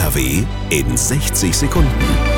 NRW in 60 Sekunden.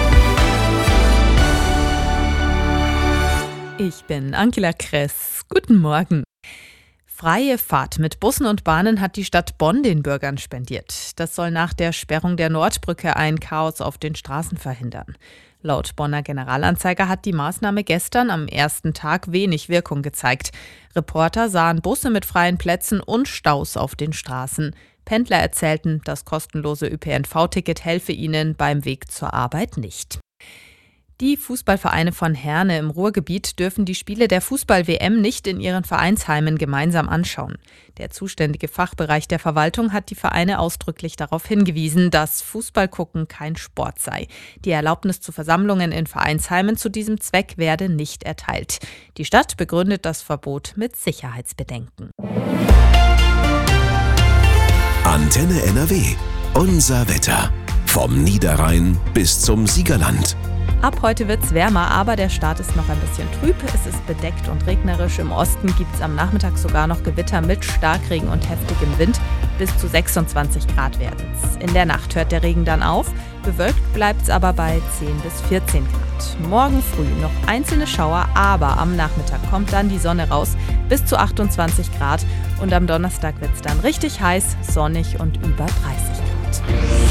Ich bin Angela Kress. Guten Morgen. Freie Fahrt mit Bussen und Bahnen hat die Stadt Bonn den Bürgern spendiert. Das soll nach der Sperrung der Nordbrücke ein Chaos auf den Straßen verhindern. Laut Bonner Generalanzeiger hat die Maßnahme gestern am ersten Tag wenig Wirkung gezeigt. Reporter sahen Busse mit freien Plätzen und Staus auf den Straßen. Pendler erzählten, das kostenlose ÖPNV-Ticket helfe ihnen beim Weg zur Arbeit nicht. Die Fußballvereine von Herne im Ruhrgebiet dürfen die Spiele der Fußball-WM nicht in ihren Vereinsheimen gemeinsam anschauen. Der zuständige Fachbereich der Verwaltung hat die Vereine ausdrücklich darauf hingewiesen, dass Fußballgucken kein Sport sei. Die Erlaubnis zu Versammlungen in Vereinsheimen zu diesem Zweck werde nicht erteilt. Die Stadt begründet das Verbot mit Sicherheitsbedenken. Antenne NRW. Unser Wetter. Vom Niederrhein bis zum Siegerland. Ab heute wird's wärmer, aber der Start ist noch ein bisschen trüb. Es ist bedeckt und regnerisch. Im Osten gibt's am Nachmittag sogar noch Gewitter mit Starkregen und heftigem Wind. Bis zu 26 Grad werden's. In der Nacht hört der Regen dann auf. Bewölkt bleibt's aber bei 10 bis 14 Grad. Morgen früh noch einzelne Schauer, aber am Nachmittag kommt dann die Sonne raus. Bis zu 28 Grad. Und am Donnerstag wird's dann richtig heiß, sonnig und über 30 Grad.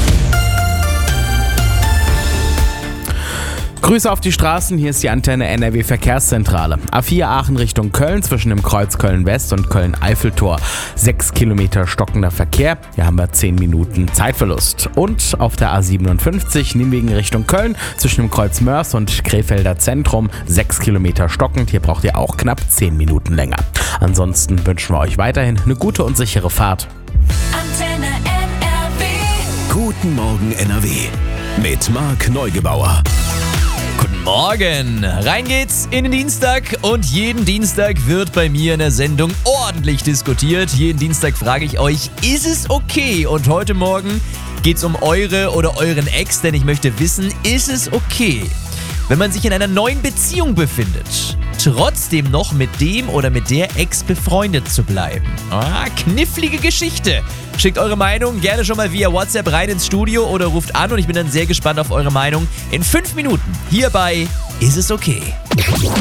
Grüße auf die Straßen, hier ist die Antenne NRW Verkehrszentrale. A4 Aachen Richtung Köln zwischen dem Kreuz Köln-West und Köln-Eiffeltor. 6 Kilometer stockender Verkehr, hier haben wir 10 Minuten Zeitverlust. Und auf der A57 Nimwegen Richtung Köln zwischen dem Kreuz Mörs und Krefelder Zentrum. 6 Kilometer stockend, hier braucht ihr auch knapp 10 Minuten länger. Ansonsten wünschen wir euch weiterhin eine gute und sichere Fahrt. Antenne NRW. Guten Morgen NRW mit Marc Neugebauer. Guten Morgen! Rein geht's in den Dienstag und jeden Dienstag wird bei mir in der Sendung ordentlich diskutiert. Jeden Dienstag frage ich euch, ist es okay? Und heute Morgen geht's um eure oder euren Ex, denn ich möchte wissen, ist es okay, wenn man sich in einer neuen Beziehung befindet, trotzdem noch mit dem oder mit der Ex befreundet zu bleiben? Knifflige Geschichte. Schickt eure Meinung gerne schon mal via WhatsApp rein ins Studio oder ruft an und ich bin dann sehr gespannt auf eure Meinung in 5 Minuten hier bei Ist es okay?